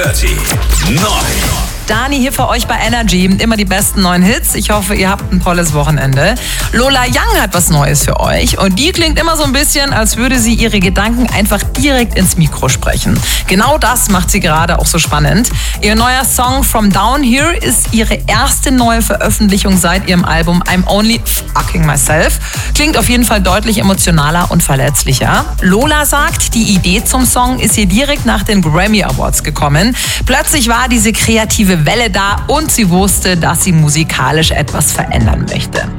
30. 9. Dani hier für euch bei Energy. Immer die besten neuen Hits. Ich hoffe, ihr habt ein tolles Wochenende. Lola Young hat was Neues für euch. Und die klingt immer so ein bisschen, als würde sie ihre Gedanken einfach direkt ins Mikro sprechen. Genau das macht sie gerade auch so spannend. Ihr neuer Song From Down Here ist ihre erste neue Veröffentlichung seit ihrem Album I'm Only Fucking Myself. Klingt auf jeden Fall deutlich emotionaler und verletzlicher. Lola sagt, die Idee zum Song ist ihr direkt nach den Grammy Awards gekommen. Plötzlich war diese kreative Welle da und sie wusste, dass sie musikalisch etwas verändern möchte.